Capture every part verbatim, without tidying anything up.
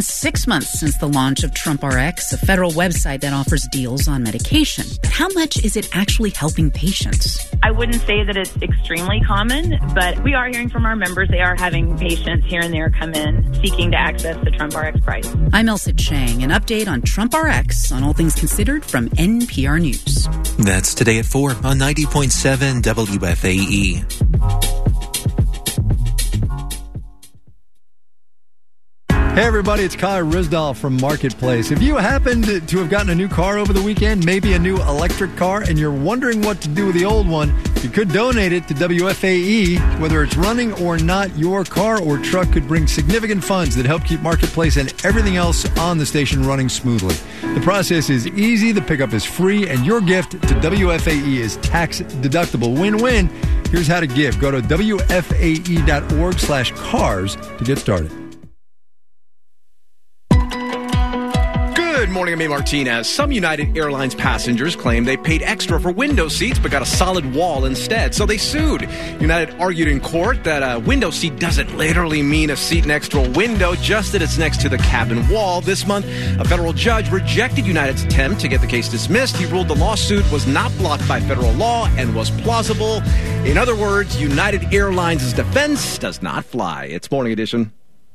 Six months since the launch of TrumpRx, a federal website that offers deals on medication. But how much is it actually helping patients? I wouldn't say that it's extremely common, but we are hearing from our members. They are having patients here and there come in seeking to access the TrumpRx price. I'm Elsa Chang. An update on TrumpRx on All Things Considered from N P R News. That's today at four on ninety point seven W F A E. Hey everybody, it's Kai Risdall from Marketplace. If you happened to have gotten a new car over the weekend, maybe a new electric car, and you're wondering what to do with the old one, you could donate it to W F A E. Whether it's running or not, your car or truck could bring significant funds that help keep Marketplace and everything else on the station running smoothly. The process is easy, the pickup is free, and your gift to W F A E is tax deductible. Win-win. Here's how to give. Go to W F A E dot org slash cars to get started. Good morning, I'm A. Martinez. Some United Airlines passengers claim they paid extra for window seats but got a solid wall instead, so they sued. United argued in court that a window seat doesn't literally mean a seat next to a window, just that it's next to the cabin wall. This month, a federal judge rejected United's attempt to get the case dismissed. He ruled the lawsuit was not blocked by federal law and was plausible. In other words, United Airlines' defense does not fly. It's Morning Edition.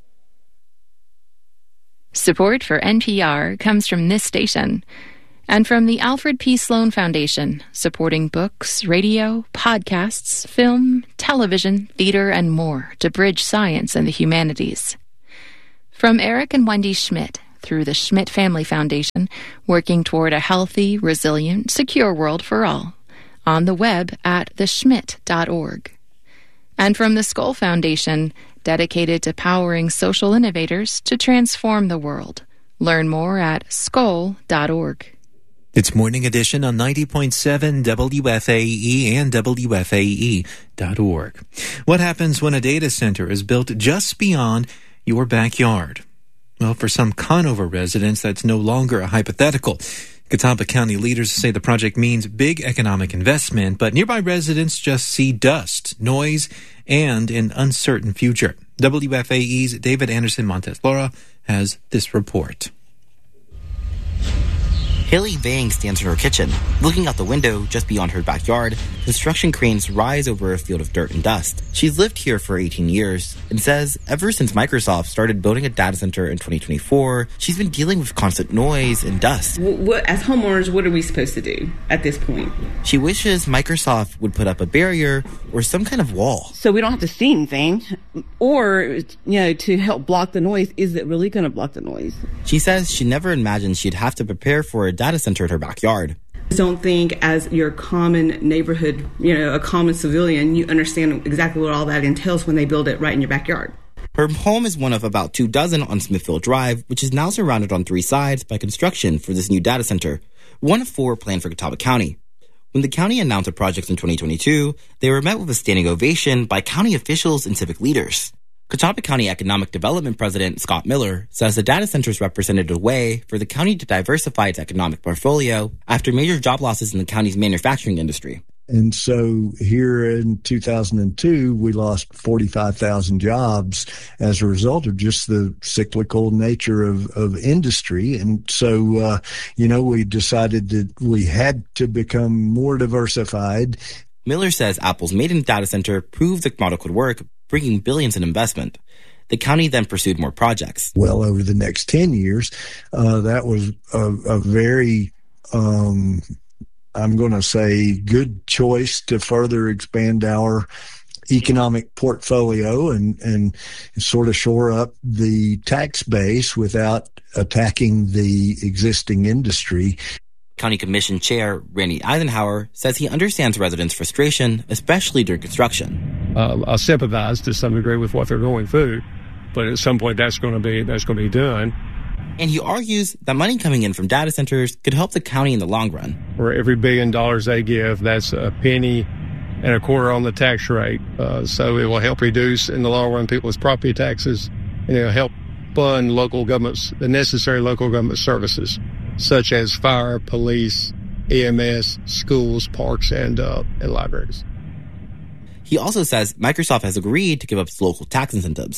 Support for N P R comes from this station and from the Alfred P. Sloan Foundation, supporting books, radio, podcasts, film, television, theater, and more to bridge science and the humanities. From Eric and Wendy Schmidt through the Schmidt Family Foundation, working toward a healthy, resilient, secure world for all, on the web at the schmidt dot org. And from the Skoll Foundation, dedicated to powering social innovators to transform the world. Learn more at skoll dot org. It's Morning Edition on ninety point seven W F A E and W F A E dot org. What happens when a data center is built just beyond your backyard? Well, for some Conover residents, that's no longer a hypothetical. Catawba County leaders say the project means big economic investment, but nearby residents just see dust, noise, and an uncertain future. W F A E's David Anderson Montes Laura has this report. Haley Vang stands in her kitchen, looking out the window just beyond her backyard. Construction cranes rise over a field of dirt and dust. She's lived here for eighteen years and says ever since Microsoft started building a data center in twenty twenty-four, she's been dealing with constant noise and dust. What, as homeowners, what are we supposed to do at this point? She wishes Microsoft would put up a barrier or some kind of wall, so we don't have to see anything, or, you know, to help block the noise. Is it really going to block the noise? She says she never imagined she'd have to prepare for a data center at her backyard. I don't think as your common neighborhood, you know, a common civilian, you understand exactly what all that entails when they build it right in your backyard. Her home is one of about two dozen on Smithfield Drive, which is now surrounded on three sides by construction for this new data center, one of four planned for Catawba County. When the county announced the projects in twenty twenty-two, they were met with a standing ovation by county officials and civic leaders. Catawba County Economic Development President Scott Miller says the data centers represented a way for the county to diversify its economic portfolio after major job losses in the county's manufacturing industry. And so here in two thousand two, we lost forty-five thousand jobs as a result of just the cyclical nature of, of industry. And so, uh, you know, we decided that we had to become more diversified. Miller says Apple's Maiden data center proved the model could work, bringing billions in investment. The county then pursued more projects. Well, over the next ten years, uh, that was a, a very, um, I'm going to say, good choice to further expand our economic portfolio and, and sort of shore up the tax base without attacking the existing industry. County Commission Chair Randy Eisenhower says he understands residents' frustration, especially during construction. Uh, I sympathize to some degree with what they're going through, but at some point that's going to be that's going to be done. And he argues that money coming in from data centers could help the county in the long run. For every billion dollars they give, that's a penny and a quarter on the tax rate. Uh, so it will help reduce in the long run people's property taxes, and it will help fund local governments, the necessary local government services, such as fire, police, E M S, schools, parks, and, uh, and libraries. He also says Microsoft has agreed to give up its local tax incentives.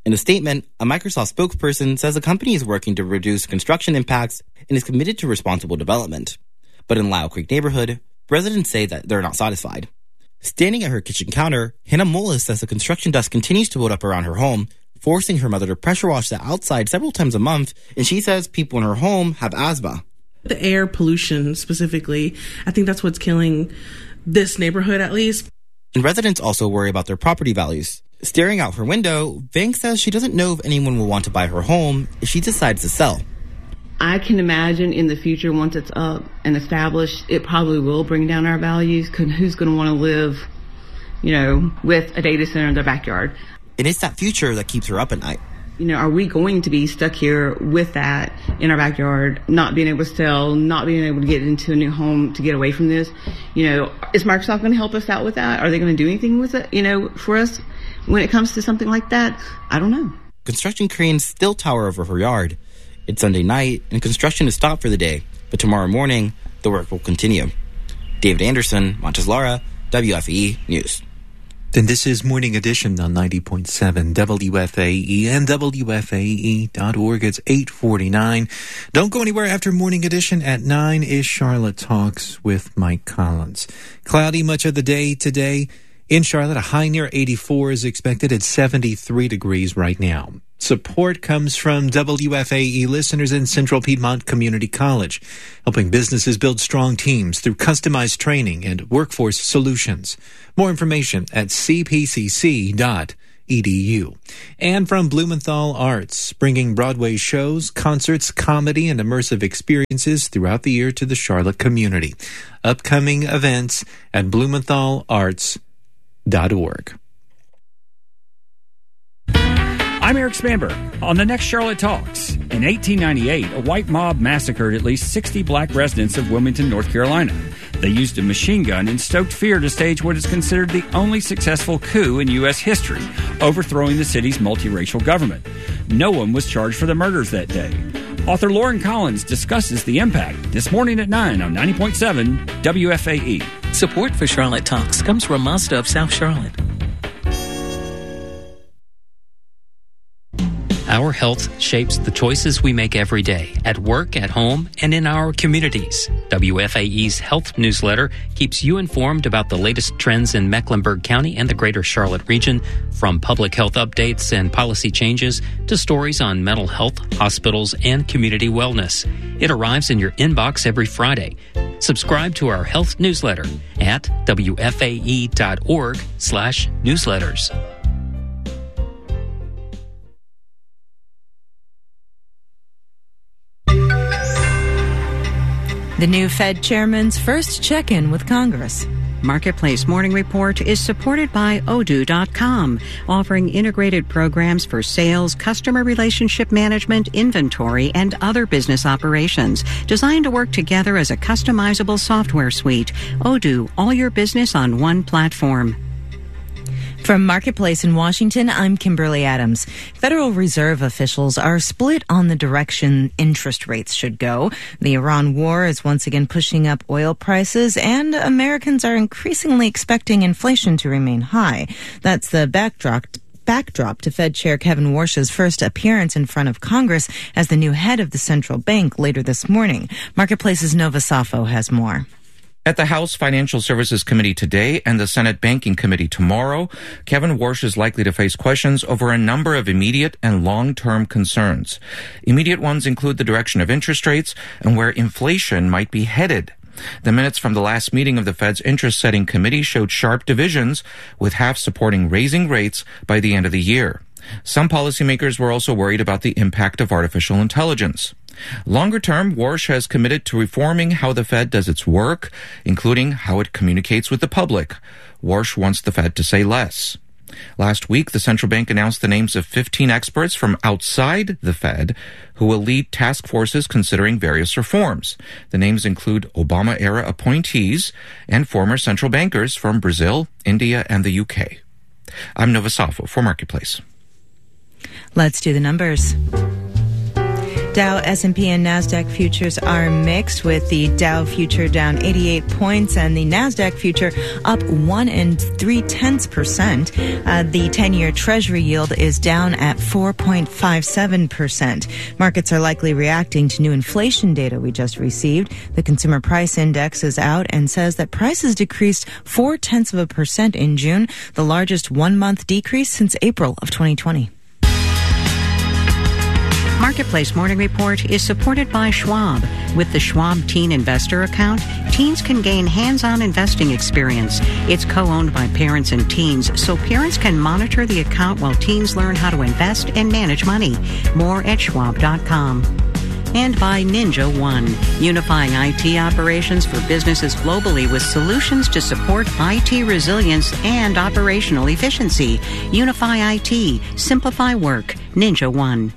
In a statement, a Microsoft spokesperson says the company is working to reduce construction impacts and is committed to responsible development. But in Lyle Creek neighborhood, residents say that they're not satisfied. Standing at her kitchen counter, Hannah Mullis says the construction dust continues to build up around her home, forcing her mother to pressure wash the outside several times a month, and she says people in her home have asthma. The air pollution specifically, I think that's what's killing this neighborhood at least. And residents also worry about their property values. Staring out her window, Vang says she doesn't know if anyone will want to buy her home if she decides to sell. I can imagine in the future, once it's up and established, it probably will bring down our values, because who's going to want to live, you know, with a data center in their backyard? And it's that future that keeps her up at night. You know, are we going to be stuck here with that in our backyard, not being able to sell, not being able to get into a new home to get away from this? You know, is Microsoft going to help us out with that? Are they going to do anything with it, you know, for us when it comes to something like that? I don't know. Construction cranes still tower over her yard. It's Sunday night, and construction is stopped for the day. But tomorrow morning, the work will continue. David Anderson, Montes-Lara, W F A E News. Then this is Morning Edition on ninety point seven W F A E and W F A E dot org. It's eight forty-nine. Don't go anywhere after Morning Edition. At nine is Charlotte Talks with Mike Collins. Cloudy much of the day today. In Charlotte, a high near eighty-four is expected at seventy-three degrees right now. Support comes from W F A E listeners in Central Piedmont Community College, helping businesses build strong teams through customized training and workforce solutions. More information at c p c c dot e d u. And from Blumenthal Arts, bringing Broadway shows, concerts, comedy, and immersive experiences throughout the year to the Charlotte community. Upcoming events at blumenthal arts dot org. I'm Eric Spanberg. On the next Charlotte Talks, in eighteen ninety-eight, a white mob massacred at least sixty black residents of Wilmington, North Carolina. They used a machine gun and stoked fear to stage what is considered the only successful coup in U S history, overthrowing the city's multiracial government. No one was charged for the murders that day. Author Lauren Collins discusses the impact this morning at nine on ninety point seven W F A E. Support for Charlotte Talks comes from Mazda of South Charlotte. Our health shapes the choices we make every day, at work, at home, and in our communities. W F A E's health newsletter keeps you informed about the latest trends in Mecklenburg County and the greater Charlotte region, from public health updates and policy changes to stories on mental health, hospitals, and community wellness. It arrives in your inbox every Friday. Subscribe to our health newsletter at W F A E dot org slash newsletters. The new Fed chairman's first check-in with Congress. Marketplace Morning Report is supported by Odoo dot com, offering integrated programs for sales, customer relationship management, inventory, and other business operations, designed to work together as a customizable software suite. Odoo, all your business on one platform. From Marketplace in Washington, I'm Kimberly Adams. Federal Reserve officials are split on the direction interest rates should go. The Iran war is once again pushing up oil prices, and Americans are increasingly expecting inflation to remain high. That's the backdrop backdrop to Fed Chair Kevin Warsh's first appearance in front of Congress as the new head of the central bank later this morning. Marketplace's Nova Safo has more. At the House Financial Services Committee today and the Senate Banking Committee tomorrow, Kevin Warsh is likely to face questions over a number of immediate and long-term concerns. Immediate ones include the direction of interest rates and where inflation might be headed. The minutes from the last meeting of the Fed's interest-setting committee showed sharp divisions, with half supporting raising rates by the end of the year. Some policymakers were also worried about the impact of artificial intelligence. Longer term, Warsh has committed to reforming how the Fed does its work, including how it communicates with the public. Warsh wants the Fed to say less. Last week, the central bank announced the names of fifteen experts from outside the Fed who will lead task forces considering various reforms. The names include Obama-era appointees and former central bankers from Brazil, India, and the U K. I'm Nova Safo for Marketplace. Let's do the numbers. Dow, S and P, and NASDAQ futures are mixed, with the Dow future down eighty-eight points and the NASDAQ future up one and three-tenths percent. Uh, the ten-year Treasury yield is down at four point five seven percent. Markets are likely reacting to new inflation data we just received. The Consumer Price Index is out and says that prices decreased four-tenths of a percent in June, the largest one-month decrease since April of twenty twenty. Marketplace Morning Report is supported by Schwab. With the Schwab Teen Investor account, teens can gain hands-on investing experience. It's co-owned by parents and teens, so parents can monitor the account while teens learn how to invest and manage money. More at schwab dot com. And by Ninja One, unifying I T operations for businesses globally with solutions to support I T resilience and operational efficiency. Unify I T. Simplify work. Ninja One.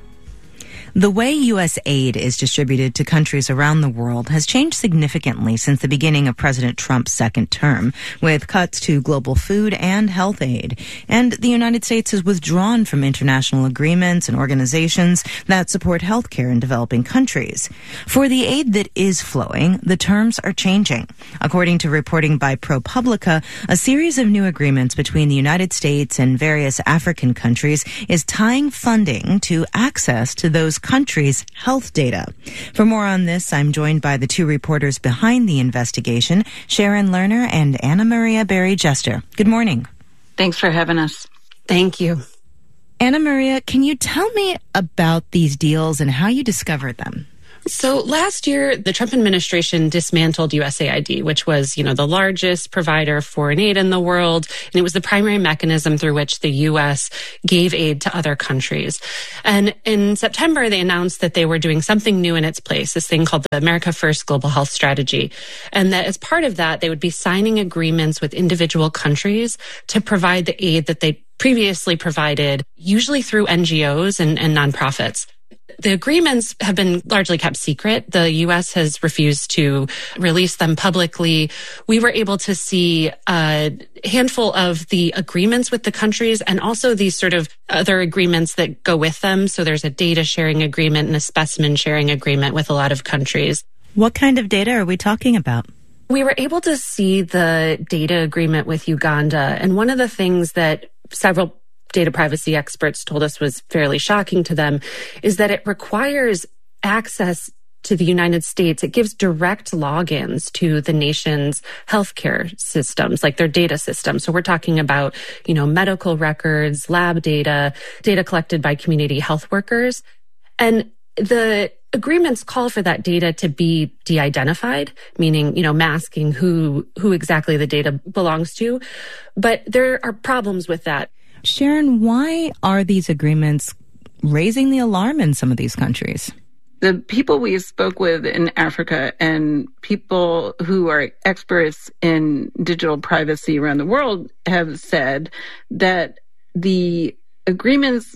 The way U S aid is distributed to countries around the world has changed significantly since the beginning of President Trump's second term, with cuts to global food and health aid. And the United States has withdrawn from international agreements and organizations that support health care in developing countries. For the aid that is flowing, the terms are changing. According to reporting by ProPublica, a series of new agreements between the United States and various African countries is tying funding to access to those countries' health data. For more on this, I'm joined by the two reporters behind the investigation, Sharon Lerner and Anna Maria Berry-Jester. Good morning. Thanks for having us. Thank you. Anna Maria, can you tell me about these deals and how you discovered them? So last year, the Trump administration dismantled U S A I D, which was, you know, the largest provider of foreign aid in the world. And it was the primary mechanism through which the U S gave aid to other countries. And in September, they announced that they were doing something new in its place, this thing called the America First Global Health Strategy. And that as part of that, they would be signing agreements with individual countries to provide the aid that they previously provided, usually through N G Os and, and nonprofits. The agreements have been largely kept secret. The U S has refused to release them publicly. We were able to see a handful of the agreements with the countries and also these sort of other agreements that go with them. So there's a data sharing agreement and a specimen sharing agreement with a lot of countries. What kind of data are we talking about? We were able to see the data agreement with Uganda. And one of the things that several data privacy experts told us was fairly shocking to them is that it requires access to the United States. It gives direct logins to the nation's healthcare systems, like their data systems. So we're talking about, you know, medical records, lab data, data collected by community health workers. And the agreements call for that data to be de-identified, meaning, you know, masking who, who exactly the data belongs to. But there are problems with that. Sharon, why are these agreements raising the alarm in some of these countries? The people we spoke with in Africa and people who are experts in digital privacy around the world have said that the agreements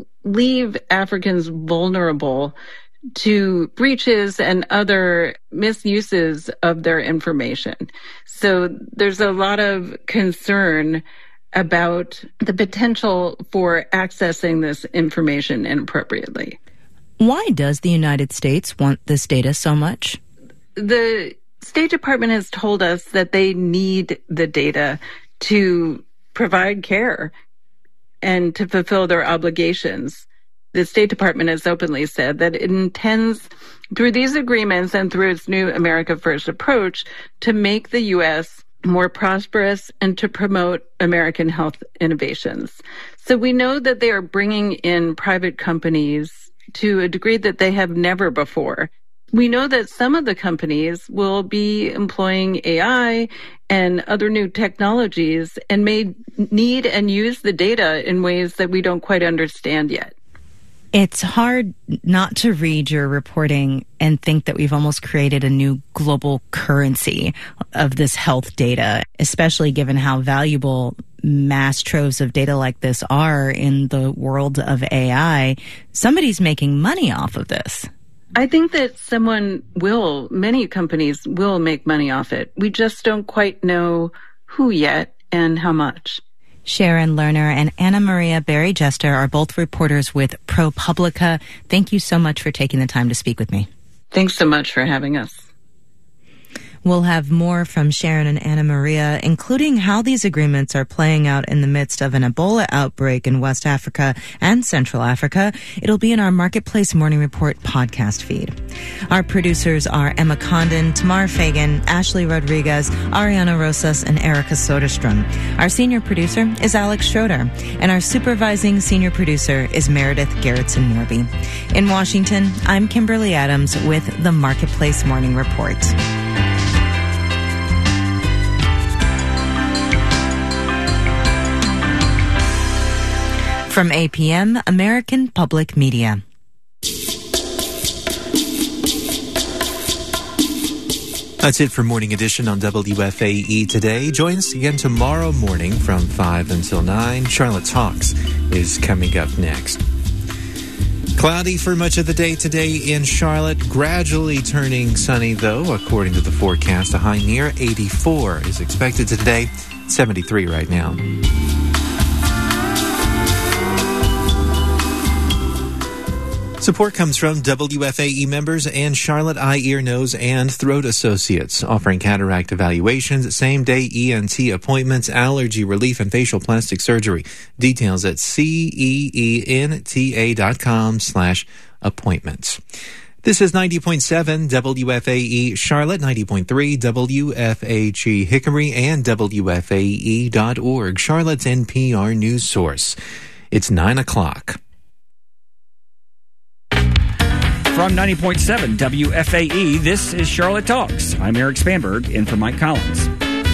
leave Africans vulnerable to breaches and other misuses of their information. So there's a lot of concern about the potential for accessing this information inappropriately. Why does the United States want this data so much? The State Department has told us that they need the data to provide care and to fulfill their obligations. The State Department has openly said that it intends, through these agreements and through its new America First approach, to make the U S more prosperous and to promote American health innovations. So we know that they are bringing in private companies to a degree that they have never before. We know that some of the companies will be employing A I and other new technologies and may need and use the data in ways that we don't quite understand yet. It's hard not to read your reporting and think that we've almost created a new global currency of this health data, especially given how valuable mass troves of data like this are in the world of A I. Somebody's making money off of this. I think that someone will, many companies will make money off it. We just don't quite know who yet and how much. Sharon Lerner and Anna Maria Berry Jester are both reporters with ProPublica. Thank you so much for taking the time to speak with me. Thanks so much for having us. We'll have more from Sharon and Anna Maria, including how these agreements are playing out in the midst of an Ebola outbreak in West Africa and Central Africa. It'll be in our Marketplace Morning Report podcast feed. Our producers are Emma Condon, Tamar Fagan, Ashley Rodriguez, Ariana Rosas, and Erica Soderstrom. Our senior producer is Alex Schroeder, and our supervising senior producer is Meredith Gerritsen-Morby. In Washington, I'm Kimberly Adams with the Marketplace Morning Report. From A P M, American Public Media. That's it for Morning Edition on W F A E today. Join us again tomorrow morning from five until nine. Charlotte Talks is coming up next. Cloudy for much of the day today in Charlotte. Gradually turning sunny, though, according to the forecast. A high near eighty-four is expected today. seventy-three right now. Support comes from W F A E members and Charlotte Eye, Ear, Nose, and Throat Associates, offering cataract evaluations, same-day E N T appointments, allergy relief, and facial plastic surgery. Details at ceenta.com slash appointments. This is ninety point seven W F A E Charlotte, ninety point three W F H E Hickory, and W F A E dot org, Charlotte's N P R news source. It's nine o'clock. From ninety point seven W F A E, this is Charlotte Talks. I'm Eric Spanberg, in for Mike Collins.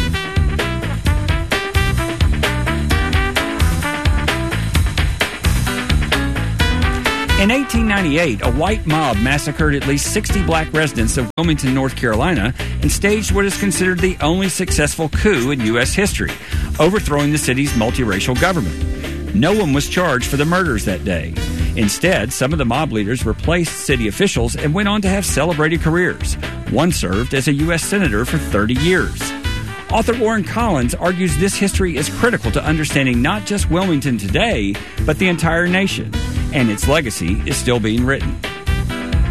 In eighteen ninety-eight, a white mob massacred at least sixty black residents of Wilmington, North Carolina, and staged what is considered the only successful coup in U S history, overthrowing the city's multiracial government. No one was charged for the murders that day. Instead, some of the mob leaders replaced city officials and went on to have celebrated careers. One served as a U S senator for thirty years. Author Warren Collins argues this history is critical to understanding not just Wilmington today, but the entire nation, and its legacy is still being written.